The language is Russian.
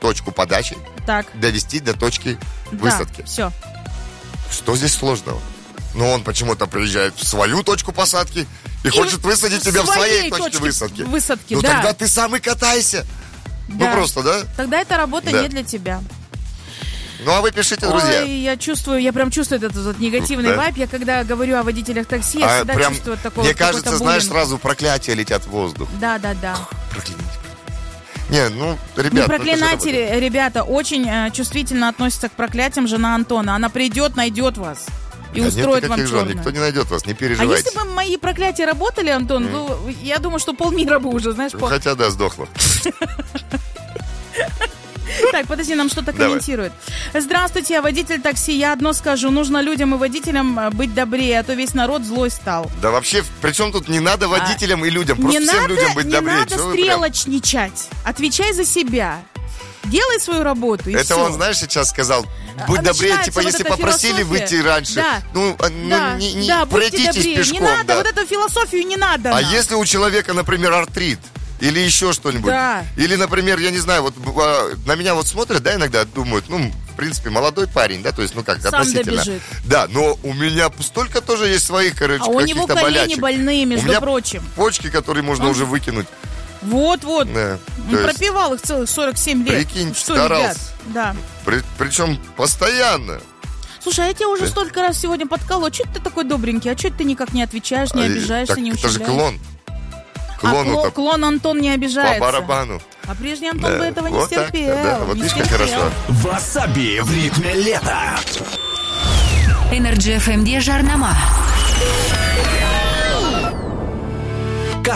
точку подачи довести до точки высадки. Все. Что здесь сложного? Но он почему-то приезжает в свою точку посадки и хочет высадить тебя в своей точке высадки. Ну тогда ты сам и катайся. Да. Ну просто, да? Тогда эта работа не для тебя. Ну, а вы пишите, друзья. Ой, я прям чувствую этот негативный вайб. Я когда говорю о водителях такси, я всегда прям, чувствую такого. Мне кажется, знаешь, сразу проклятия летят в воздух. Да. Проклятие. Не, ну, ребята... Не проклинайте, ребята, очень чувствительно относятся к проклятиям жена Антона. Она придет, найдет вас и устроит вам черное. Никто не найдет вас, не переживайте. А если бы мои проклятия работали, Антон, я думаю, что полмира бы уже, знаешь... Хотя, да, сдохло. Так, подожди, нам что-то комментируют. Здравствуйте, я водитель такси. Я одно скажу, нужно людям и водителям быть добрее, а то весь народ злой стал. Да вообще, причем тут не надо водителям и людям, просто всем людям быть добрее. Не надо стрелочничать. Отвечай за себя. Делай свою работу, и это все. Он, знаешь, сейчас сказал, будь добрее, типа, если попросили выйти раньше, не пройтитесь пешком. Не надо, вот эту философию не надо. А если у человека, например, артрит, или еще что-нибудь. Да. Или, например, я не знаю, вот на меня вот смотрят, да, иногда думают, в принципе, молодой парень, да, то есть, относительно. Сам добежит. Да, но у меня столько тоже есть своих, каких-то болячек. А у него колени больные, между прочим. Почки, которые можно уже выкинуть. Вот. Да, он пропивал их целых 47 лет. Прикинь, что, старался. Ребят? Да. Причем постоянно. Слушай, а я тебя уже столько раз сегодня подколол. Чего ты такой добренький? А чего ты никак не отвечаешь, не обижаешься, не ущемляешь? Это же клон. Клон Антон не обижается. По барабану. А прежний Антон бы этого не стерпел. Вот видишь, как хорошо. Васаби в ритме лета. Energy FM Жарнама.